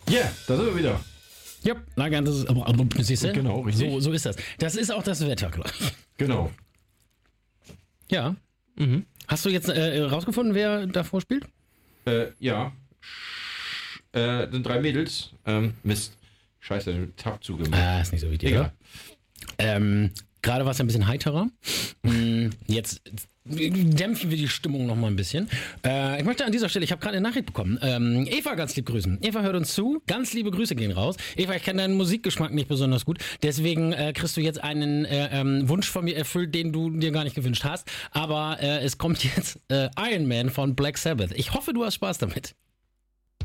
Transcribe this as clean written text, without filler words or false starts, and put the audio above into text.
Ja, da sind wir wieder. Ja, Lagernd, das ist aber siehst du? Genau, richtig. So ist das. Das ist auch das Wetter, glaube ich. Genau. Ja. Hast du jetzt rausgefunden, wer davor spielt? Ja. Sind 3 Mädels. Mist. Scheiße, den Tab zugemacht. Ist nicht so wichtig. Egal. Gerade war es ein bisschen heiterer. Jetzt dämpfen wir die Stimmung noch mal ein bisschen. Ich möchte an dieser Stelle, ich habe gerade eine Nachricht bekommen. Eva ganz lieb grüßen. Eva hört uns zu. Ganz liebe Grüße gehen raus. Eva, ich kenne deinen Musikgeschmack nicht besonders gut. Deswegen kriegst du jetzt einen Wunsch von mir erfüllt, den du dir gar nicht gewünscht hast. Aber es kommt jetzt Iron Man von Black Sabbath. Ich hoffe, du hast Spaß damit.